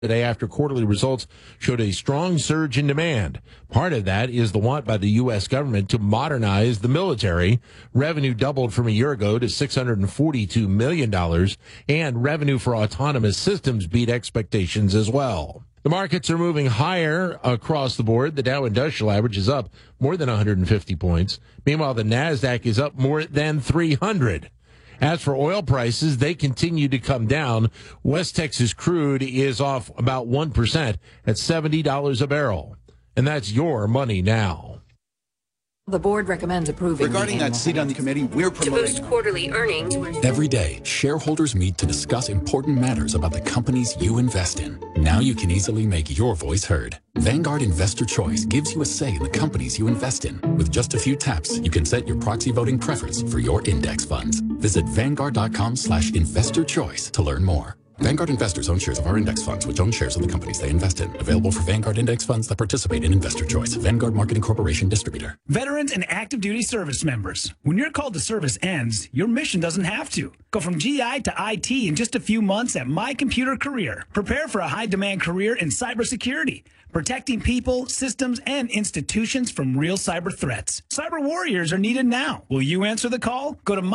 today after quarterly results showed a strong surge in demand. Part of that is the want by the U.S. government to modernize the military. Revenue doubled from a year ago to $642 million, and revenue for autonomous systems beat expectations as well. The markets are moving higher across the board. The Dow Industrial Average is up more than 150 points. Meanwhile, the NASDAQ is up more than 300. As for oil prices, they continue to come down. West Texas crude is off about 1% at $70 a barrel. And that's your money now. The board recommends approving. Regarding that seat on the committee, we're promoting to boost quarterly earnings. Every day, shareholders meet to discuss important matters about the companies you invest in. Now you can easily make your voice heard. Vanguard Investor Choice gives you a say in the companies you invest in. With just a few taps, you can set your proxy voting preference for your index funds. Visit Vanguard.com/investorchoice to learn more. Vanguard investors own shares of our index funds, which own shares of the companies they invest in. Available for Vanguard index funds that participate in Investor Choice. Vanguard Marketing Corporation distributor. Veterans and active duty service members. When your call to service ends, your mission doesn't have to. Go from GI to IT in just a few months at My Computer Career. Prepare for a high-demand career in cybersecurity, protecting people, systems, and institutions from real cyber threats. Cyber warriors are needed now. Will you answer the call? Go to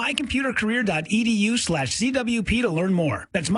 mycomputercareer.edu/CWP to learn more. That's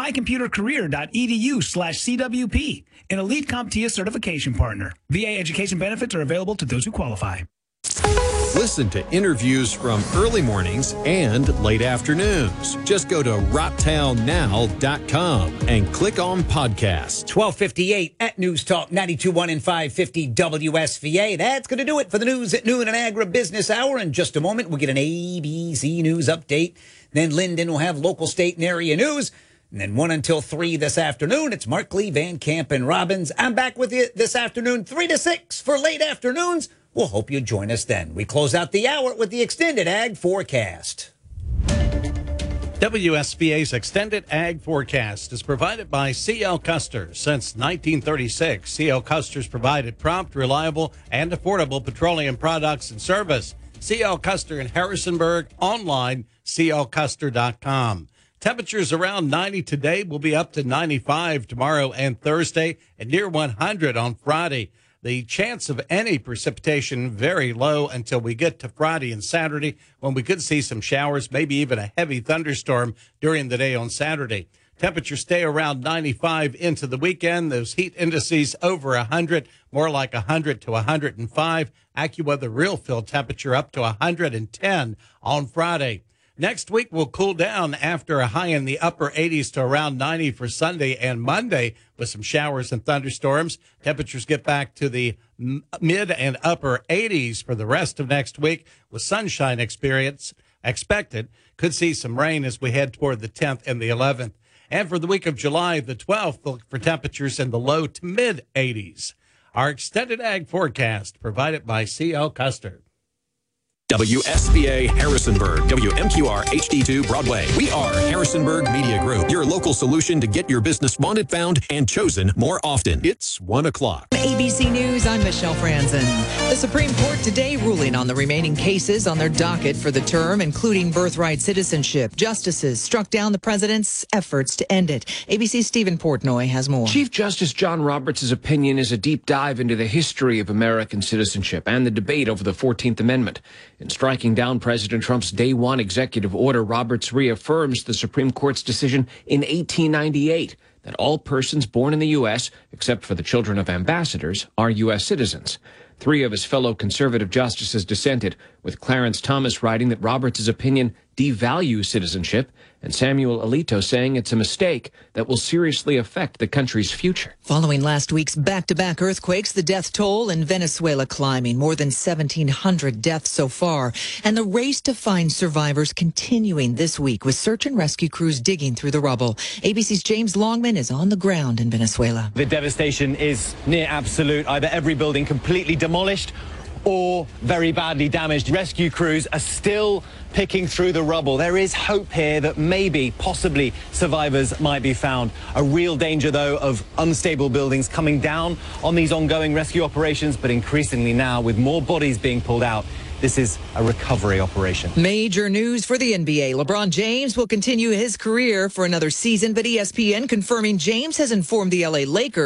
mycomputercareer.edu/CWP. An elite CompTIA certification partner. VA education benefits are available to those who qualify. Listen to interviews from early mornings and late afternoons. Just go to rocktownnow.com and click on podcast. 12:58 at News Talk 92.1 and 550 WSVA. That's going to do it for the news at noon and agribusiness hour. In just a moment, we'll get an ABC News update. Then Lyndon will have local, state, and area news. And then 1 until 3 this afternoon, it's Markley, Van Camp, and Robbins. I'm back with you this afternoon, 3 to 6 for late afternoons. We'll hope you join us then. We close out the hour with the Extended Ag Forecast. WSVA's Extended Ag Forecast is provided by C.L. Custer. Since 1936, C.L. Custer's provided prompt, reliable, and affordable petroleum products and service. C.L. Custer in Harrisonburg, online, clcuster.com. Temperatures around 90 today, will be up to 95 tomorrow and Thursday, and near 100 on Friday. The chance of any precipitation very low until we get to Friday and Saturday, when we could see some showers, maybe even a heavy thunderstorm during the day on Saturday. Temperatures stay around 95 into the weekend. Those heat indices over 100, more like 100 to 105. AccuWeather real field temperature up to 110 on Friday. Next week will cool down after a high in the upper 80s to around 90 for Sunday and Monday with some showers and thunderstorms. Temperatures get back to the mid and upper 80s for the rest of next week with sunshine expected. Could see some rain as we head toward the 10th and the 11th. And for the week of July the 12th, look for temperatures in the low to mid 80s. Our Extended Ag Forecast provided by C.L. Custer. WSVA Harrisonburg, WMQR HD2 Broadway. We are Harrisonburg Media Group, your local solution to get your business wanted, found, and chosen more often. It's 1 o'clock. ABC News, I'm Michelle Franzen. The Supreme Court today ruling on the remaining cases on their docket for the term, including birthright citizenship. Justices struck down the president's efforts to end it. ABC's Stephen Portnoy has more. Chief Justice John Roberts' opinion is a deep dive into the history of American citizenship and the debate over the 14th Amendment. In striking down President Trump's Day 1 executive order, Roberts reaffirms the Supreme Court's decision in 1898 that all persons born in the U.S., except for the children of ambassadors, are U.S. citizens. 3 of his fellow conservative justices dissented, with Clarence Thomas writing that Roberts' opinion devalues citizenship, and Samuel Alito saying it's a mistake that will seriously affect the country's future. Following last week's back-to-back earthquakes, the death toll in Venezuela climbing, more than 1,700 deaths so far, and the race to find survivors continuing this week with search and rescue crews digging through the rubble. ABC's James Longman is on the ground in Venezuela. The devastation is near absolute, either every building completely demolished or very badly damaged. Rescue crews are still picking through the rubble. There is hope here that maybe, possibly, survivors might be found. A real danger, though, of unstable buildings coming down on these ongoing rescue operations, but increasingly now, with more bodies being pulled out, This is a recovery operation. Major news for the NBA. LeBron James will continue his career for another season, but ESPN confirming James has informed the LA Lakers